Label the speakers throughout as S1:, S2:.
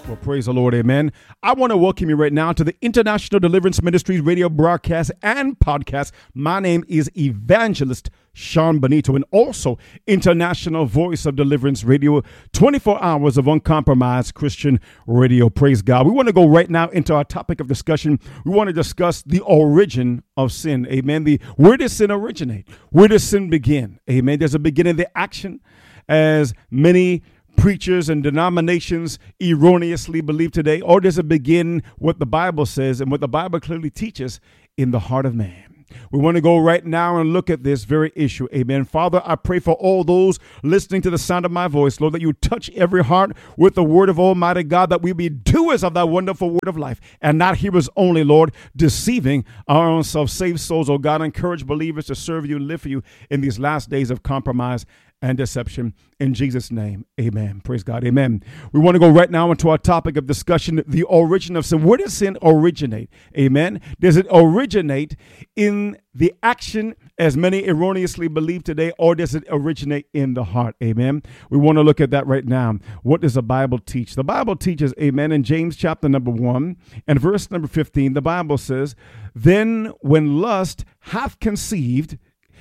S1: Well, praise the Lord, amen. I want to welcome you right now to the International Deliverance Ministries radio broadcast and podcast. My name is Evangelist Sean Benito, and also International Voice of Deliverance Radio, 24 hours of uncompromised Christian radio. Praise God. We want to go right now into our topic of discussion. We want to discuss the origin of sin, amen. Where does sin originate? Where does sin begin? Amen. There's a beginning, the action, as many preachers and denominations erroneously believe today, or does it begin what the Bible says and what the Bible clearly teaches in the heart of man? We want to go right now and look at this very issue. Amen. Father, I pray for all those listening to the sound of my voice, Lord, that you touch every heart with the word of Almighty God, that we be doers of that wonderful word of life and not hearers only, Lord, deceiving our own self. Save souls, oh God. Encourage believers to serve you and live for you in these last days of compromise and deception. In Jesus' name, amen. Praise God, amen. We want to go right now into our topic of discussion, the origin of sin. Where does sin originate? Amen. Does it originate in the action, as many erroneously believe today, or does it originate in the heart? Amen. We want to look at that right now. What does the Bible teach? The Bible teaches, amen, in James chapter number 1 and verse number 15, the Bible says, "Then when lust hath conceived,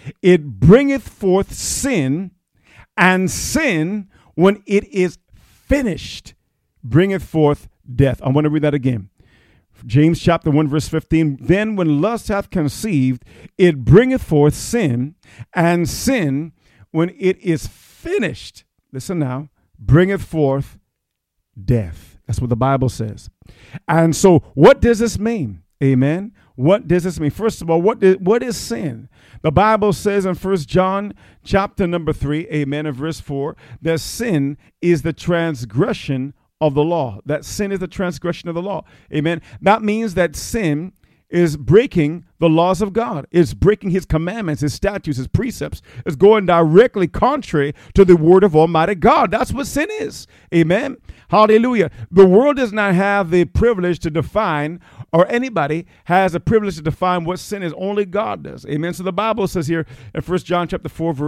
S1: it bringeth forth sin, and sin, when it is finished, bringeth forth death." I want to read that again. James chapter 1, verse 15. "Then when lust hath conceived, it bringeth forth sin, and sin, when it is finished," listen now, "bringeth forth death." That's what the Bible says. And so what does this mean? Amen. What does this mean? First of all, what is sin? The Bible says in 1 John chapter number 3, amen, and verse 4, that sin is the transgression of the law. That sin is the transgression of the law. Amen. That means that sin is breaking the laws of God. It's breaking his commandments, his statutes, his precepts. It's going directly contrary to the word of Almighty God. That's what sin is. Amen. Hallelujah. The world does not have the privilege to define, or anybody has a privilege to define what sin is. Only God does. Amen. So the Bible says here in 1 John chapter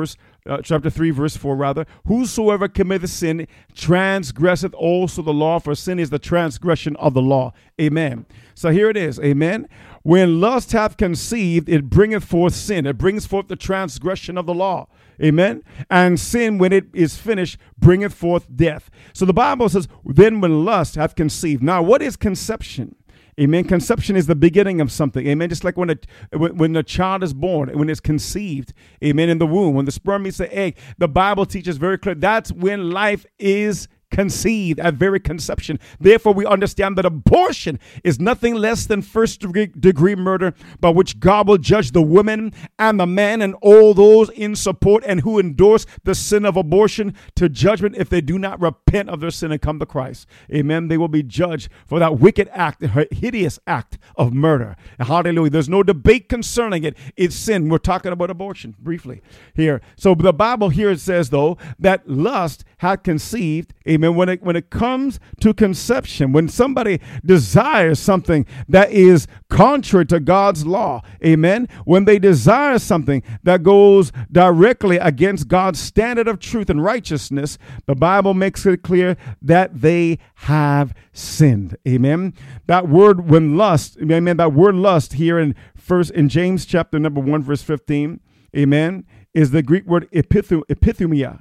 S1: 3, verse 4, rather, "Whosoever committeth sin transgresseth also the law, for sin is the transgression of the law." Amen. So here it is. Amen. "When lust hath conceived, it bringeth forth sin." It brings forth the transgression of the law. Amen. "And sin, when it is finished, bringeth forth death." So the Bible says, "Then when lust hath conceived." Now, what is conception? Amen. Conception is the beginning of something. Amen. Just like when a child is born, when it's conceived, amen, in the womb, when the sperm meets the egg, the Bible teaches very clear that's when life is conceived, at very conception. Therefore, we understand that abortion is nothing less than first-degree murder, by which God will judge the woman and the man and all those in support and who endorse the sin of abortion to judgment if they do not repent of their sin and come to Christ. Amen. They will be judged for that wicked act, the hideous act of murder. Hallelujah. There's no debate concerning it. It's sin. We're talking about abortion briefly here. So the Bible here says, though, that lust had conceived. Amen. When it comes to conception, when somebody desires something that is contrary to God's law, amen, when they desire something that goes directly against God's standard of truth and righteousness, the Bible makes it clear that they have sinned. Amen. That word, when lust, amen, that word lust here in James chapter number 1, verse 15, amen, is the Greek word epithumia.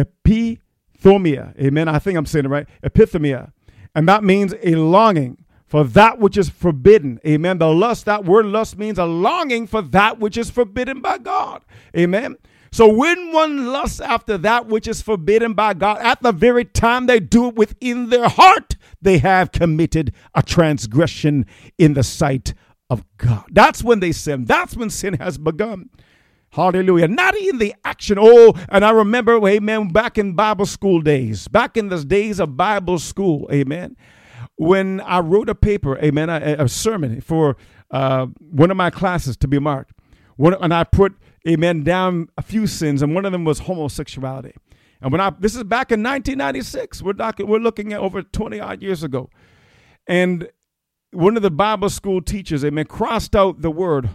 S1: Epithumia. Amen. I think I'm saying it right. Epithumia. And that means a longing for that which is forbidden. Amen. That word lust means a longing for that which is forbidden by God. Amen. So when one lusts after that which is forbidden by God, at the very time they do it within their heart, they have committed a transgression in the sight of God. That's when they sin. That's when sin has begun. Hallelujah. Not in the action. Oh, and I remember, amen, back in Bible school days, back in the days of Bible school, amen, when I wrote a paper, amen, a sermon for one of my classes to be marked. And I put, amen, down a few sins, and one of them was homosexuality. And this is back in 1996. We're looking at over 20 odd years ago. And one of the Bible school teachers, amen, crossed out the word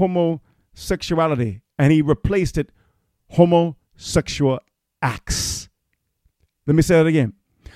S1: homosexuality, and he replaced it homosexual acts. Let me say that again.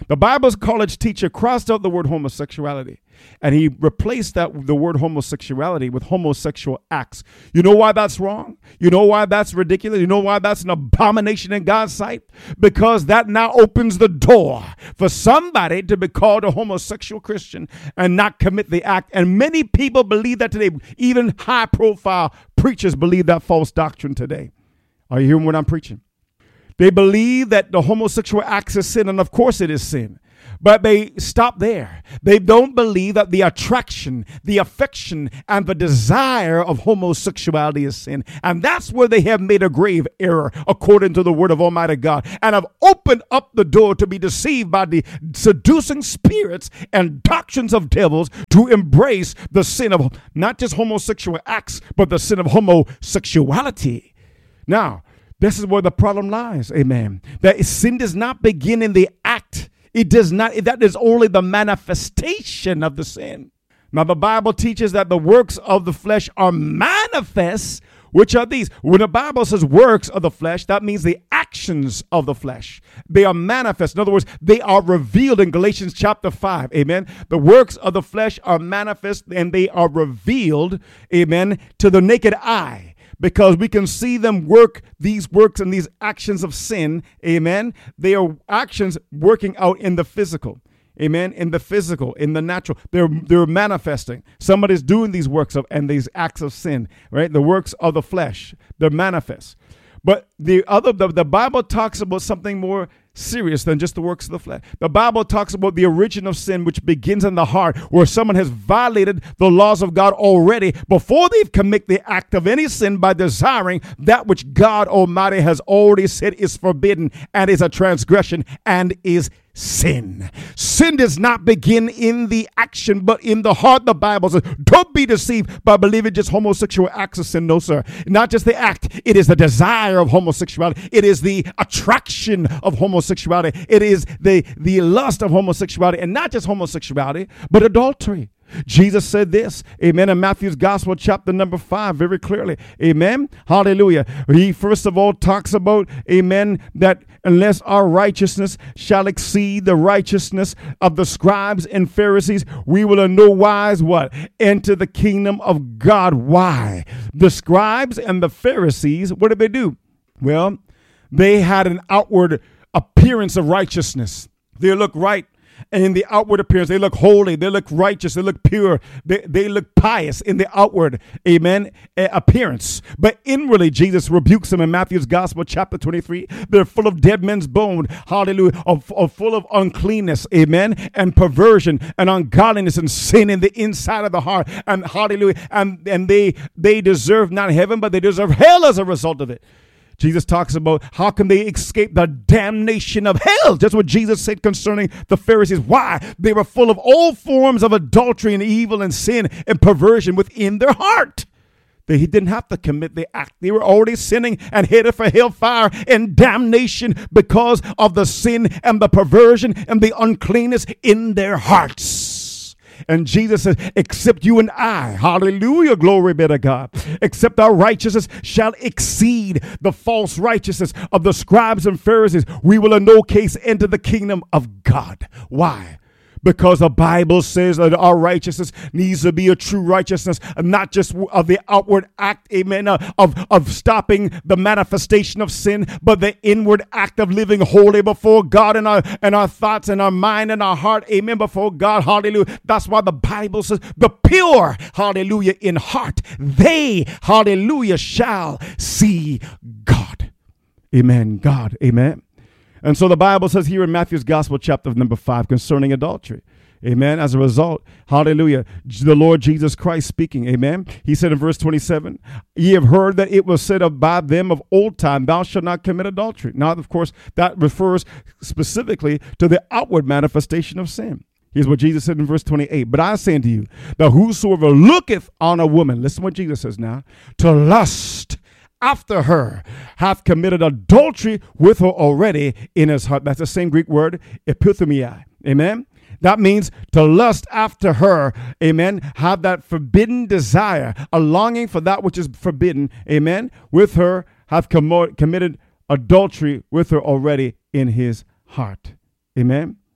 S1: The Bible's college teacher crossed out the word homosexuality, and he replaced the word homosexuality with homosexual acts. You know why that's wrong? You know why that's ridiculous? You know why that's an abomination in God's sight? Because that now opens the door for somebody to be called a homosexual Christian and not commit the act. And many people believe that today. Even high-profile preachers believe that false doctrine today. Are you hearing what I'm preaching? They believe that the homosexual act is sin, and of course it is sin. But they stop there. They don't believe that the attraction, the affection, and the desire of homosexuality is sin. And that's where they have made a grave error, according to the word of Almighty God, and have opened up the door to be deceived by the seducing spirits and doctrines of devils to embrace the sin of not just homosexual acts, but the sin of homosexuality. Now, this is where the problem lies, amen. That sin does not begin in the act. It does not. That is only the manifestation of the sin. Now, the Bible teaches that the works of the flesh are manifest, which are these. When the Bible says works of the flesh, that means the actions of the flesh. They are manifest. In other words, they are revealed in Galatians chapter 5. Amen. The works of the flesh are manifest and they are revealed, amen, to the naked eye. Because we can see them work these works and these actions of sin. Amen. They are actions working out in the physical. Amen. In the physical, in the natural. They're manifesting. Somebody's doing these works of and these acts of sin, right? The works of the flesh. They're manifest. But the Bible talks about something more serious than just the works of the flesh. The Bible talks about the origin of sin, which begins in the heart, where someone has violated the laws of God already before they've committed the act of any sin by desiring that which God Almighty has already said is forbidden and is a transgression and is sin. Sin does not begin in the action, but in the heart. The Bible says, don't be deceived by believing just homosexual acts of sin. No, sir. Not just the act. It is the desire of homosexuality. It is the attraction of homosexuality. It is the lust of homosexuality, and not just homosexuality, but adultery. Jesus said this, amen, in Matthew's gospel, chapter number 5, very clearly, amen, hallelujah. He first of all talks about, amen, that unless our righteousness shall exceed the righteousness of the scribes and Pharisees, we will in no wise, what? Enter the kingdom of God. Why? The scribes and the Pharisees, what did they do? Well, they had an outward appearance of righteousness. They look right. And in the outward appearance, they look holy, they look righteous, they look pure, they look pious in the outward, amen, appearance. But inwardly, Jesus rebukes them in Matthew's gospel, chapter 23. They're full of dead men's bone, hallelujah, full of uncleanness, amen, and perversion and ungodliness and sin in the inside of the heart. And hallelujah, and they deserve not heaven, but they deserve hell as a result of it. Jesus talks about how can they escape the damnation of hell. That's what Jesus said concerning the Pharisees. Why? They were full of all forms of adultery and evil and sin and perversion within their heart. They didn't have to commit the act. They were already sinning and headed for hellfire and damnation because of the sin and the perversion and the uncleanness in their hearts. And Jesus says, except you and I, hallelujah, glory be to God, except our righteousness shall exceed the false righteousness of the scribes and Pharisees, we will in no case enter the kingdom of God. Why? Because the Bible says that our righteousness needs to be a true righteousness, not just of the outward act, amen, of stopping the manifestation of sin, but the inward act of living holy before God in our thoughts and our mind and our heart, amen, before God, hallelujah. That's why the Bible says the pure, hallelujah, in heart, they, hallelujah, shall see God. Amen, God, amen. And so the Bible says here in Matthew's gospel, chapter number 5, concerning adultery. Amen. As a result, hallelujah, the Lord Jesus Christ speaking, amen. He said in verse 27, ye have heard that it was said by them of old time, thou shalt not commit adultery. Now, of course, that refers specifically to the outward manifestation of sin. Here's what Jesus said in verse 28. But I say unto you, that whosoever looketh on a woman, listen what Jesus says now, to lust after her, hath committed adultery with her already in his heart. That's the same Greek word, epithumia. Amen. That means to lust after her, amen, have that forbidden desire, a longing for that which is forbidden, amen, with her, hath committed adultery with her already in his heart. Amen.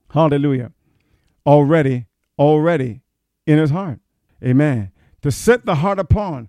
S1: Hallelujah. Already in his heart. Amen. To set the heart upon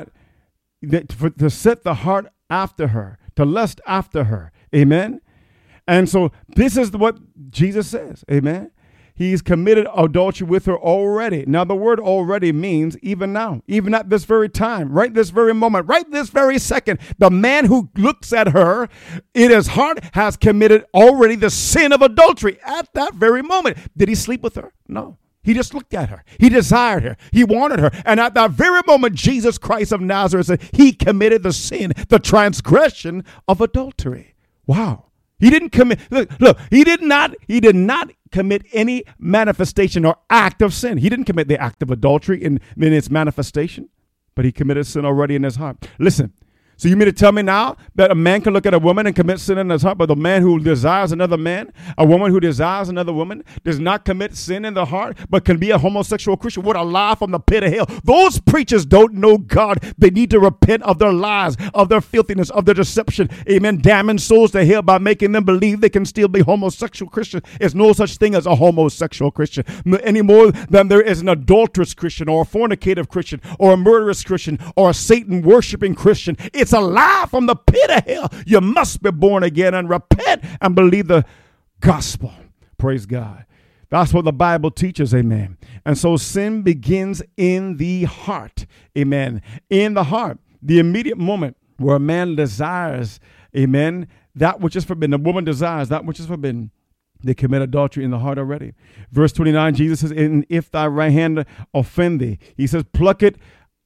S1: to set the heart after her, to lust after her. Amen. And so this is what Jesus says. Amen. He's committed adultery with her already. Now, the word already means even now, even at this very time, right this very moment, right this very second. The man who looks at her in his heart has committed already the sin of adultery at that very moment. Did he sleep with her? No. He just looked at her. He desired her. He wanted her. And at that very moment, Jesus Christ of Nazareth said he committed the sin, the transgression of adultery. Wow. He didn't commit. Look, he did not commit any manifestation or act of sin. He didn't commit the act of adultery in its manifestation, but he committed sin already in his heart. Listen. So you mean to tell me now that a man can look at a woman and commit sin in his heart, but the man who desires another man, a woman who desires another woman, does not commit sin in the heart, but can be a homosexual Christian? What a lie from the pit of hell. Those preachers don't know God. They need to repent of their lies, of their filthiness, of their deception. Amen. Damning souls to hell by making them believe they can still be homosexual Christians. There's no such thing as a homosexual Christian any more than there is an adulterous Christian or a fornicative Christian or a murderous Christian or a Satan worshiping Christian. It's a lie from the pit of hell. You must be born again and repent and believe the gospel. Praise God. That's what the Bible teaches. Amen. And so sin begins in the heart. Amen. In the heart, the immediate moment where a man desires, amen, that which is forbidden. A woman desires that which is forbidden. They commit adultery in the heart already. Verse 29, Jesus says, and if thy right hand offend thee, he says, pluck it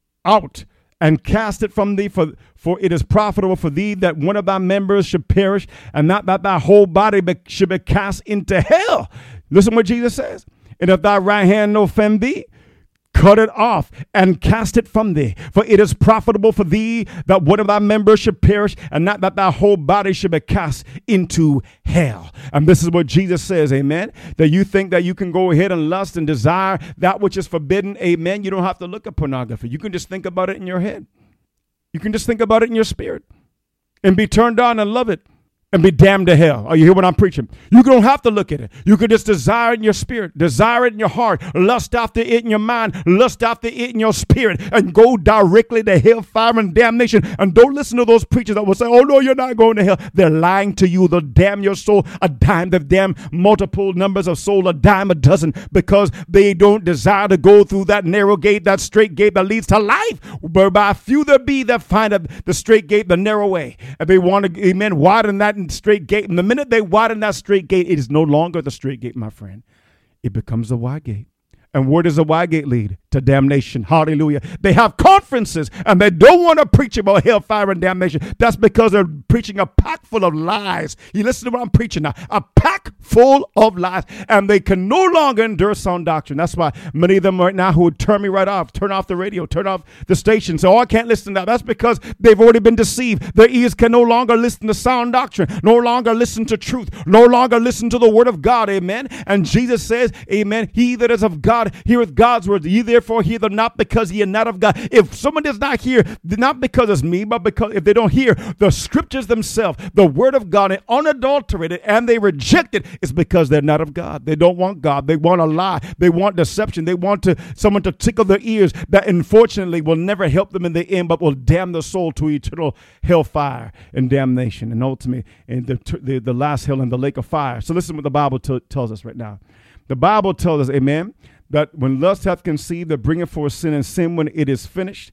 S1: out and cast it from thee, for it is profitable for thee that one of thy members should perish, and not that thy whole body should be cast into hell. Listen what Jesus says. And if thy right hand offend thee, cut it off and cast it from thee. For it is profitable for thee that one of thy members should perish, and not that thy whole body should be cast into hell. And this is what Jesus says, amen, that you think that you can go ahead and lust and desire that which is forbidden, amen. You don't have to look at pornography. You can just think about it in your head. You can just think about it in your spirit and be turned on and love it. And be damned to hell. Are you hear what I'm preaching? You don't have to look at it. You could just desire it in your spirit, desire it in your heart, lust after it in your mind, lust after it in your spirit, and go directly to hellfire and damnation. And don't listen to those preachers that will say, oh no, you're not going to hell. They're lying to you. They'll damn your soul a dime. They've damned multiple numbers of soul, a dime a dozen, because they don't desire to go through that narrow gate, that straight gate that leads to life, whereby few there be that find the straight gate, the narrow way. And they want to, amen, widen that straight gate. And the minute they widen that straight gate, it is no longer the straight gate, my friend. It becomes the wide gate. And where does the wide gate lead? To damnation. Hallelujah. They have conferences and they don't want to preach about hellfire and damnation. That's because they're preaching a pack full of lies. You listen to what I'm preaching now. A pack full of lies. And they can no longer endure sound doctrine. That's why many of them right now who would turn me right off, turn off the radio, turn off the station. So, oh, I can't listen to that. That's because they've already been deceived. Their ears can no longer listen to sound doctrine, no longer listen to truth, no longer listen to the word of God. Amen. And Jesus says, amen, he that is of God heareth God's word. Ye therefore hear them not because ye are not of God. If someone does not hear, not because it's me, but because if they don't hear the scriptures themselves, the word of God, and unadulterated, and they reject it, it's because they're not of God. They don't want God. They want a lie. They want deception. They want someone to tickle their ears that unfortunately will never help them in the end, but will damn their soul to eternal hellfire and damnation, and ultimately in the last hell in the lake of fire. So listen what the Bible tells us right now. The Bible tells us, amen, that when lust hath conceived, it bringeth forth sin, and sin, when it is finished,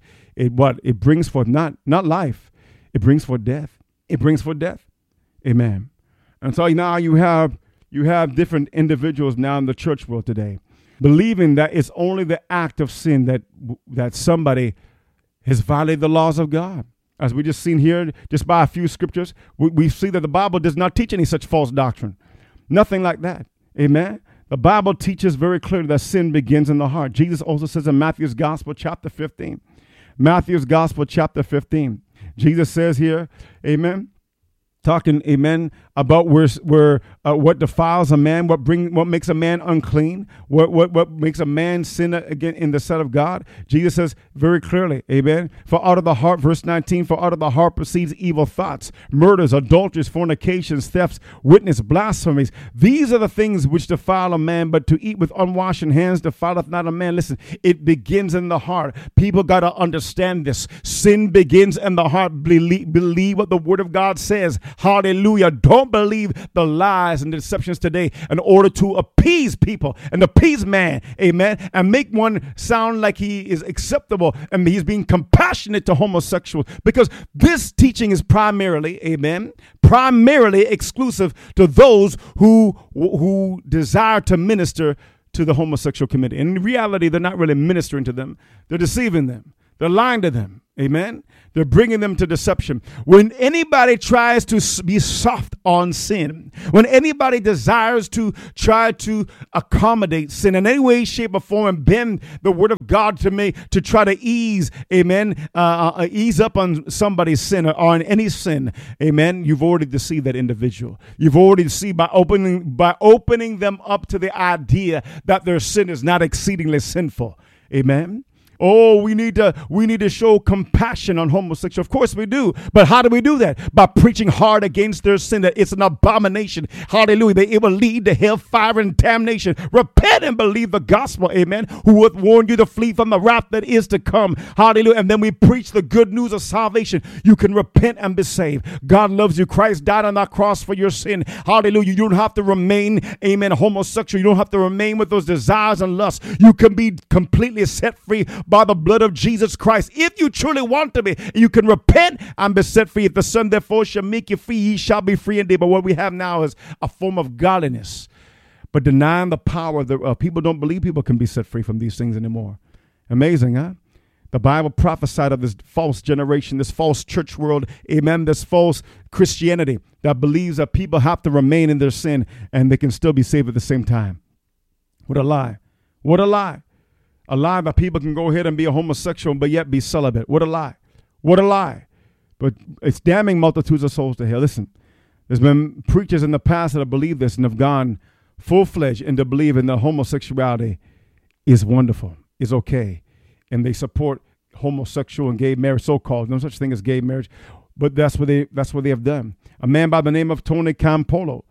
S1: it brings forth not life, it brings forth death. It brings forth death. Amen. And so now you have different individuals now in the church world today, believing that it's only the act of sin that somebody has violated the laws of God. As we just seen here, just by a few scriptures, we see that the Bible does not teach any such false doctrine. Nothing like that. Amen. The Bible teaches very clearly that sin begins in the heart. Jesus also says in Matthew's Gospel, chapter 15. Matthew's Gospel, chapter 15. Jesus says here, amen, talking, amen, about what defiles a man, what makes a man unclean, what makes a man sin again in the sight of God. Jesus says very clearly, amen, for out of the heart, verse 19, for out of the heart proceeds evil thoughts, murders, adulteries, fornications, thefts, witness, blasphemies. These are the things which defile a man, but to eat with unwashed hands defileth not a man. Listen, it begins in the heart. People got to understand this. Sin begins in the heart. Believe what the word of God says. Hallelujah. Don't believe the lies and the deceptions today in order to appease people and appease man. Amen. And make one sound like he is acceptable and he's being compassionate to homosexuals, because this teaching is primarily exclusive to those who desire to minister to the homosexual community. In reality, they're not really ministering to them. They're deceiving them. They're lying to them. Amen. They're bringing them to deception. When anybody tries to be soft on sin, when anybody desires to try to accommodate sin in any way, shape, or form and bend the word of God to try to ease, amen, ease up on somebody's sin or on any sin, amen, you've already deceived that individual. You've already deceived by opening them up to the idea that their sin is not exceedingly sinful. Amen. Oh, we need to show compassion on homosexuals. Of course we do. But how do we do that? By preaching hard against their sin, that it's an abomination. Hallelujah. That it will lead to hellfire and damnation. Repent and believe the gospel. Amen. Who hath warned you to flee from the wrath that is to come. Hallelujah. And then we preach the good news of salvation. You can repent and be saved. God loves you. Christ died on that cross for your sin. Hallelujah. You don't have to remain, amen, homosexual. You don't have to remain with those desires and lusts. You can be completely set free by the blood of Jesus Christ. If you truly want to be, you can repent and be set free. If the Son therefore shall make you free, ye shall be free indeed. But what we have now is a form of godliness, but denying the power of the people don't believe people can be set free from these things anymore. Amazing, huh? The Bible prophesied of this false generation, this false church world, amen, this false Christianity that believes that people have to remain in their sin and they can still be saved at the same time. What a lie. What a lie. A lie that people can go ahead and be a homosexual but yet be celibate. What a lie. What a lie. But it's damning multitudes of souls to hell. Listen, there's been preachers in the past that have believed this and have gone full-fledged into believing that homosexuality is wonderful, is okay. And they support homosexual and gay marriage, so-called. No such thing as gay marriage. But that's what they have done. A man by the name of Tony Campolo,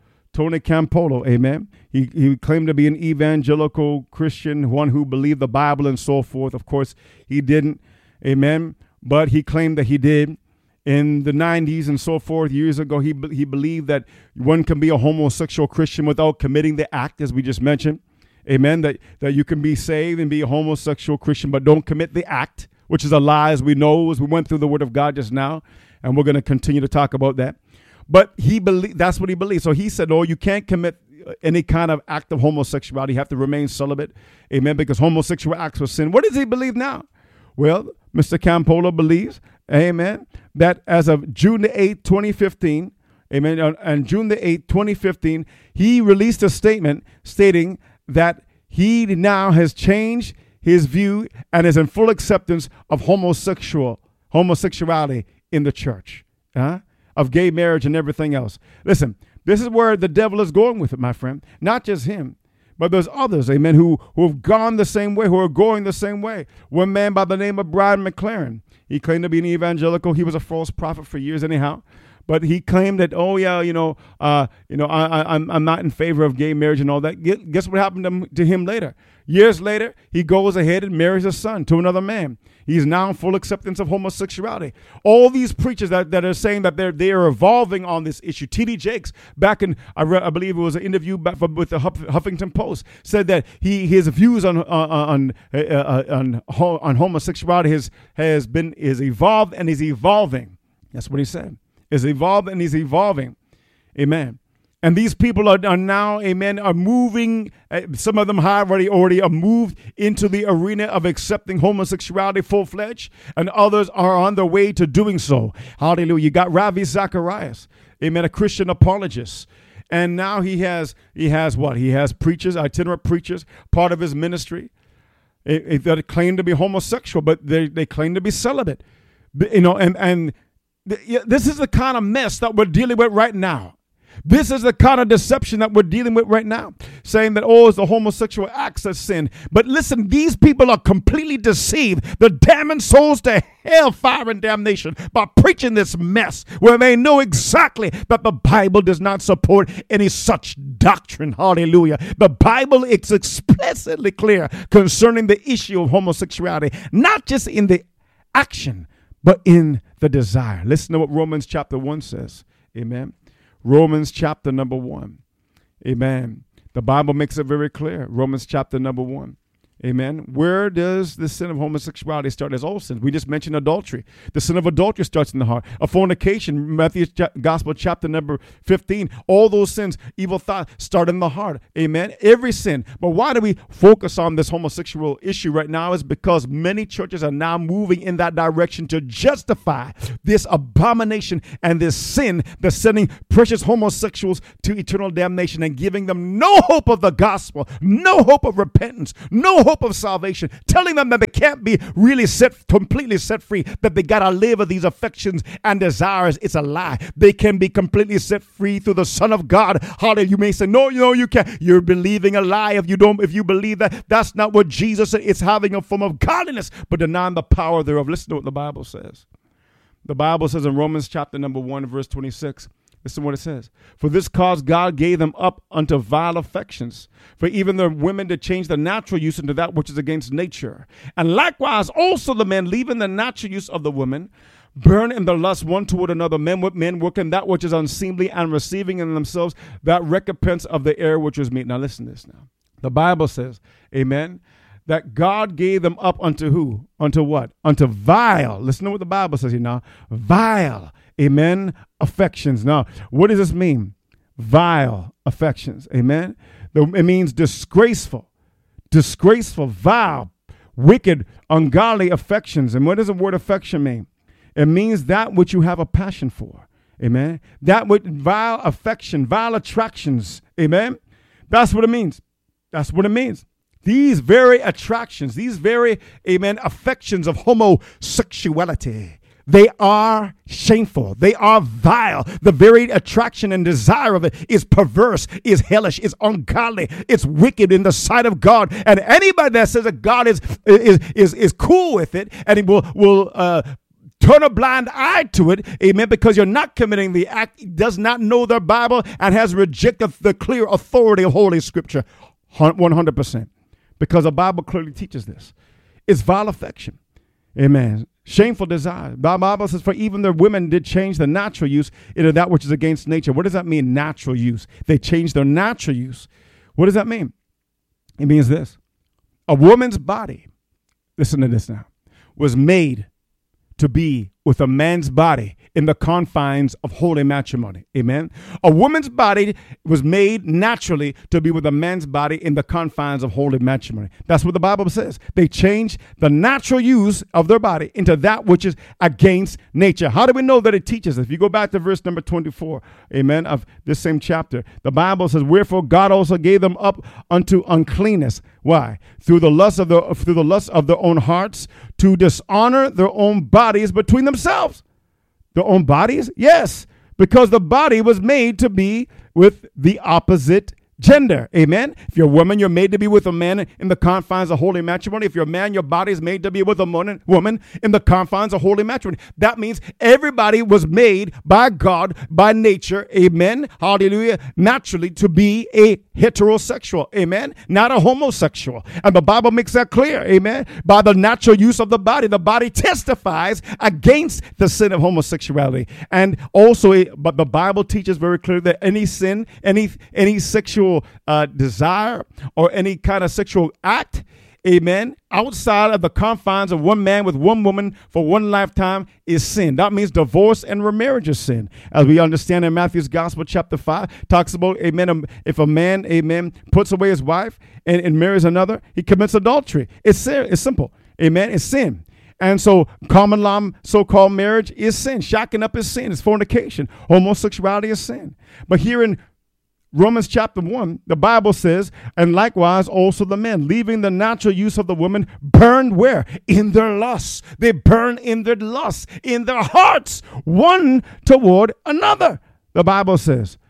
S1: amen. He claimed to be an evangelical Christian, one who believed the Bible and so forth. Of course, he didn't, amen. But he claimed that he did. In the 90s and so forth, years ago, he believed that one can be a homosexual Christian without committing the act, as we just mentioned. Amen. That you can be saved and be a homosexual Christian, but don't commit the act, which is a lie, as we know, as we went through the Word of God just now. And we're going to continue to talk about that. But that's what he believed. So he said, oh, you can't commit any kind of act of homosexuality. You have to remain celibate. Amen. Because homosexual acts were sin. What does he believe now? Well, Mr. Campolo believes, amen, that as of June the 8th, 2015, amen, on June the 8th, 2015, he released a statement stating that he now has changed his view and is in full acceptance of homosexuality in the church. Of gay marriage and everything else. Listen, this is where the devil is going with it, my friend. Not just him, but there's others, amen, who have gone the same way, who are going the same way. One man by the name of Brian McLaren, he claimed to be an evangelical. He was a false prophet for years anyhow. But he claimed that, oh yeah, I'm not in favor of gay marriage and all that. Guess what happened to him later? Years later, he goes ahead and marries his son to another man. He's now in full acceptance of homosexuality. All these preachers that are saying that they are evolving on this issue. T.D. Jakes, back in, I believe it was an interview with the Huffington Post, said that his views on homosexuality is evolved and is evolving. That's what he said. Is evolved and is evolving. Amen. And these people are now, amen, are moving. Some of them have already moved into the arena of accepting homosexuality full-fledged, and others are on their way to doing so. Hallelujah. You got Ravi Zacharias, amen, a Christian apologist. And now he has what? He has preachers, itinerant preachers, part of his ministry, that claim to be homosexual, but they claim to be celibate. And this is the kind of mess that we're dealing with right now. This is the kind of deception that we're dealing with right now, saying that, oh, it's the homosexual acts of sin. But listen, these people are completely deceived. They're damning souls to hellfire and damnation by preaching this mess where they know exactly that the Bible does not support any such doctrine. Hallelujah. The Bible is explicitly clear concerning the issue of homosexuality, not just in the action, but in the desire. Listen to what Romans chapter 1 says. Amen. Romans chapter number 1. Amen. The Bible makes it very clear. Romans chapter number 1. Amen. Where does the sin of homosexuality start? As all sins. We just mentioned adultery. The sin of adultery starts in the heart. A fornication, Matthew's Gospel chapter number 15. All those sins, evil thoughts, start in the heart. Amen. Every sin. But why do we focus on this homosexual issue right now? Is because many churches are now moving in that direction to justify this abomination and this sin that's sending precious homosexuals to eternal damnation and giving them no hope of the gospel, no hope of repentance, no hope of salvation, telling them that they can't be really completely set free, that they got to live with these affections and desires. It's a lie. They can be completely set free through the Son of God. Hallelujah. You may say, no, you can't. You're believing a lie if you believe that. That's not what Jesus said. It's having a form of godliness, but denying the power thereof. Listen to what the Bible says. The Bible says in Romans chapter number 1, verse 26, listen to what it says. For this cause God gave them up unto vile affections, for even the women to change the natural use into that which is against nature. And likewise also the men, leaving the natural use of the women, burn in the lust one toward another, men with men, working that which is unseemly, and receiving in themselves that recompense of the error which was meet. Now listen to this now. The Bible says, amen, that God gave them up unto who? Unto what? Unto vile. Listen to what the Bible says here now. Vile. Amen. Affections. Now, what does this mean? Vile affections. Amen. It means disgraceful, vile, wicked, ungodly affections. And what does the word affection mean? It means that which you have a passion for. Amen. That with vile affection, vile attractions. Amen. That's what it means. That's what it means. These very attractions, these very, amen, affections of homosexuality, they are shameful. They are vile. The very attraction and desire of it is perverse, is hellish, is ungodly, it's wicked in the sight of God. And anybody that says that God is cool with it and he will turn a blind eye to it, amen, because you're not committing the act, does not know their Bible and has rejected the clear authority of Holy Scripture 100%. Because the Bible clearly teaches this. It's vile affection. Amen. Shameful desire. The Bible says, for even the women did change the natural use into that which is against nature. What does that mean, natural use? They changed their natural use. What does that mean? It means this. A woman's body, listen to this now, was made to be with a man's body in the confines of holy matrimony. Amen. A woman's body was made naturally to be with a man's body in the confines of holy matrimony. That's what the Bible says. They changed the natural use of their body into that which is against nature. How do we know that it teaches us? If you go back to verse number 24, amen, of this same chapter, the Bible says, wherefore God also gave them up unto uncleanness. Why? Through the lust of their own hearts, to dishonor their own bodies between themselves. Their own bodies? Yes, because the body was made to be with the opposite gender. Amen. If you're a woman, you're made to be with a man in the confines of holy matrimony. If you're a man, your body is made to be with a woman in the confines of holy matrimony. That means everybody was made by God, by nature, amen, hallelujah, naturally to be a heterosexual, amen, not a homosexual. And the Bible makes that clear, amen. By the natural use of the body testifies against the sin of homosexuality. And also, but the Bible teaches very clearly that any sin, any sexual desire or any kind of sexual act, amen, outside of the confines of one man with one woman for one lifetime is sin. That means divorce and remarriage is sin. As we understand in Matthew's Gospel chapter 5, talks about, amen, if a man, amen, puts away his wife and marries another, he commits adultery. It's simple. Amen. It's sin. And so common law, so-called marriage is sin. Shacking up is sin. It's fornication. Homosexuality is sin. But here in Romans chapter 1, the Bible says, and likewise also the men, leaving the natural use of the woman, burned where? In their lusts. They burn in their lusts, in their hearts, one toward another. The Bible says,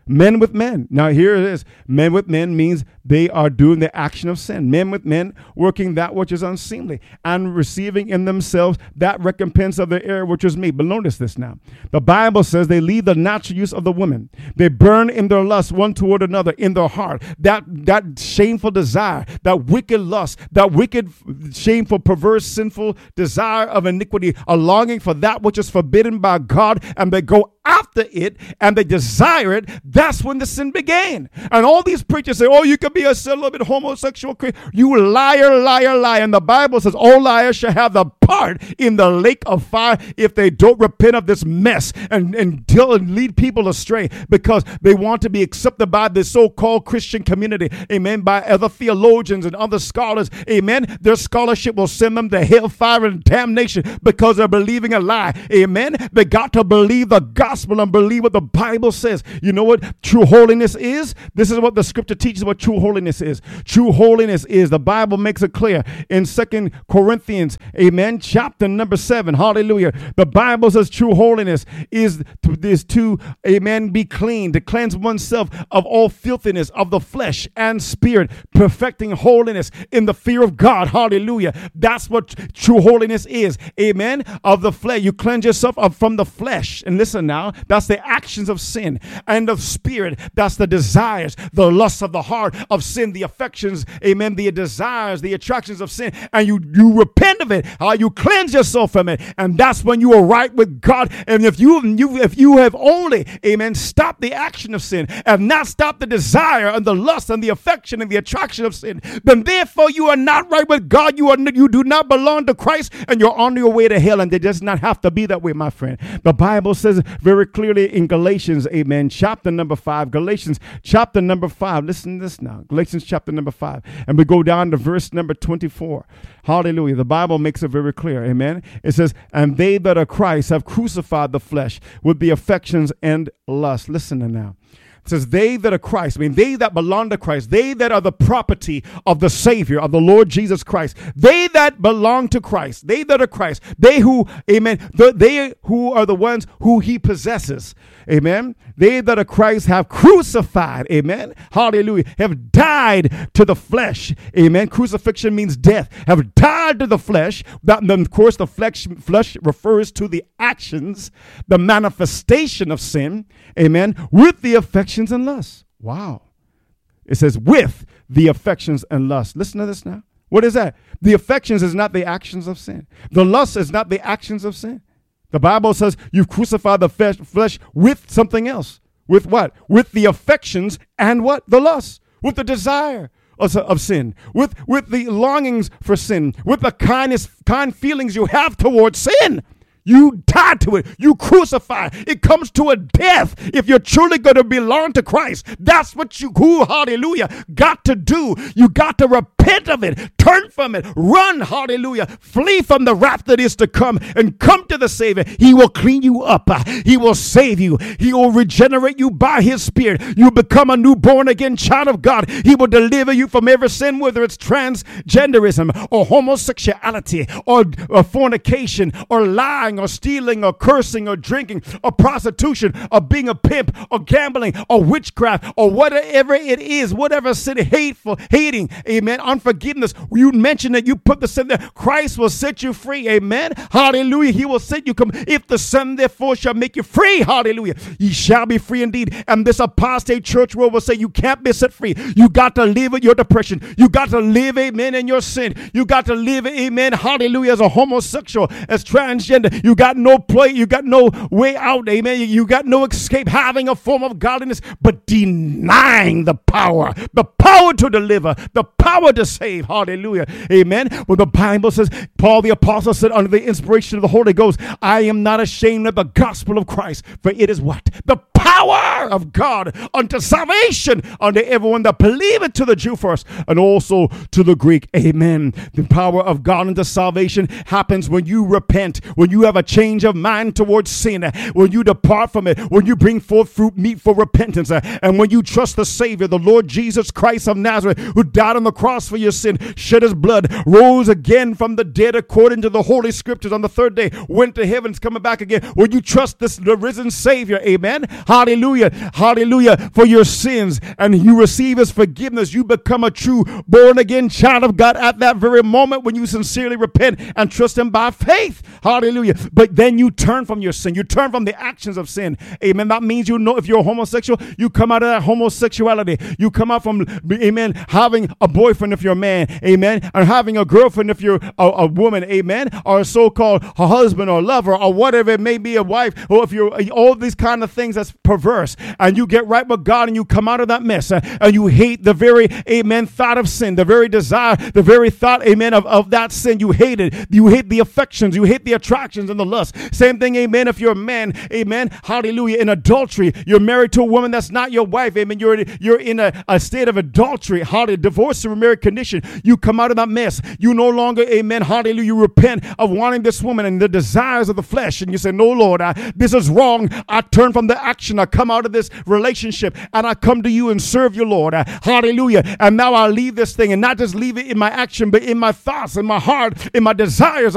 S1: Men with men. Now here it is. Men with men means they are doing the action of sin. Men with men working that which is unseemly and receiving in themselves that recompense of their error which is me. But notice this now. The Bible says they leave the natural use of the women. They burn in their lust one toward another in their heart. That shameful desire, that wicked lust, that wicked, shameful, perverse, sinful desire of iniquity, a longing for that which is forbidden by God, and they go after it and they desire it. That's when the sin began. And all these preachers say, oh, you can be a celibate homosexual. You liar, liar, liar. And the Bible says all liars shall have the part in the lake of fire if they don't repent of this mess and lead people astray because they want to be accepted by the so-called Christian community. Amen. By other theologians and other scholars. Amen. Their scholarship will send them to hellfire and damnation because they're believing a lie. Amen. They got to believe the gospel and believe what the Bible says. You know what true holiness is? This is what the scripture teaches what true holiness is. True holiness is, the Bible makes it clear in 2 Corinthians, amen, chapter number 7, hallelujah. The Bible says true holiness is to, amen, be clean, to cleanse oneself of all filthiness of the flesh and spirit, perfecting holiness in the fear of God, hallelujah. That's what true holiness is, amen, of the flesh. You cleanse yourself from the flesh. And listen now, that's the actions of sin, and of spirit, that's the desires, the lusts of the heart of sin, the affections, amen, the desires, the attractions of sin, and you repent of it, you cleanse yourself from it, and that's when you are right with God. And if you have only, amen, stopped the action of sin and not stopped the desire and the lust and the affection and the attraction of sin, then therefore you are not right with God. You do not belong to Christ, and you're on your way to hell. And it does not have to be that way, my friend. The Bible says very clearly in Galatians, amen, chapter number 5, Galatians chapter number 5. Listen to this now. Galatians chapter number 5. And we go down to verse number 24. Hallelujah. The Bible makes it very clear. Amen. It says, and they that are Christ have crucified the flesh with the affections and lust. Listen to now. It says they that are Christ, I mean, they that belong to Christ, they that are the property of the Savior, of the Lord Jesus Christ, they that belong to Christ, they that are Christ, they who, amen, they who are the ones who he possesses, amen, they that are Christ have crucified, amen, hallelujah, have died to the flesh, amen. Crucifixion means death, have died to the flesh. That, of course, the flesh refers to the actions, the manifestation of sin, amen, with the affections and lusts. Wow. It says with the affections and lusts. Listen to this now. What is that? The affections is not the actions of sin. The lust is not the actions of sin. The Bible says you've crucified the flesh with something else. With what? With the affections and what? The lust. With the desire of sin. With the longings for sin. With the kind feelings you have towards sin. You die to it. You crucify. It comes to a death if you're truly going to belong to Christ. That's what you, hallelujah, got to do. You got to repent of it. Turn from it. Run, hallelujah. Flee from the wrath that is to come and come to the Savior. He will clean you up. He will save you. He will regenerate you by his Spirit. You become a new born again child of God. He will deliver you from every sin, whether it's transgenderism or homosexuality or fornication or lying or stealing or cursing or drinking or prostitution or being a pimp or gambling or witchcraft or whatever it is, whatever sin, hating, amen, unforgiveness. You mentioned that you put the sin there. Christ will set you free, amen, hallelujah. He will set you, if the Son therefore shall make you free, hallelujah, ye shall be free indeed. And this apostate church world will say you can't be set free. You got to live with your depression. You got to live, amen, in your sin. You got to live, amen, hallelujah, as a homosexual, as transgender. You got no play. You got no way out. Amen. You got no escape having a form of godliness, but denying the power to deliver, the power to save. Hallelujah. Amen. Well, the Bible says, Paul the apostle said under the inspiration of the Holy Ghost, I am not ashamed of the gospel of Christ, for it is what? The power of God unto salvation unto everyone that believeth, to the Jew first and also to the Greek. Amen. The power of God unto salvation happens when you repent, when you have a change of mind towards sin, when you depart from it, when you bring forth fruit meet for repentance, and when you trust the Savior, the Lord Jesus Christ of Nazareth, who died on the cross for your sin, shed his blood, rose again from the dead according to the Holy Scriptures on the third day, went to heaven, is coming back again. Will you trust this, the risen Savior? Amen. Hallelujah. Hallelujah. For your sins, and you receive his forgiveness. You become a true born again child of God at that very moment when you sincerely repent and trust him by faith. Hallelujah. But then you turn from your sin. You turn from the actions of sin. Amen. That means, you know, if you're homosexual, you come out of that homosexuality. You come out from, amen, having a boyfriend if you're a man, amen, and having a girlfriend if you're a woman, amen, or a so-called a husband or lover or whatever it may be, a wife, or if you're all these kind of things that's perverse, and you get right with God and you come out of that mess, and you hate the very, amen, thought of sin, the very desire, the very thought, amen, of that sin. You hate it. You hate the affections. You hate the attractions and the lust. Same thing, amen, if you're a man, amen, hallelujah, in adultery, you're married to a woman that's not your wife, amen, you're in a state of adultery, hallelujah, divorce or remarried condition. You come out of that mess. You no longer, amen, hallelujah, you repent of wanting this woman and the desires of the flesh, and you say, no, Lord, this is wrong. I turn from the action. I come out of this relationship and I come to you and serve you, Lord. Hallelujah. And now I leave this thing, and not just leave it in my action, but in my thoughts, in my heart, in my desires.